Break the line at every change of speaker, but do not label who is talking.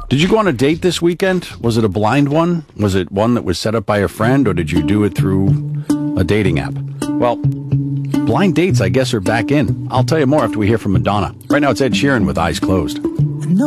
Did you go on a date this weekend? Was it a blind one? Was it one that was set up by a friend, or did you do it through a dating app? Well, blind dates, I guess, are back in. I'll tell you more after we hear from Madonna. Right now, it's Ed Sheeran with Eyes Closed.
No.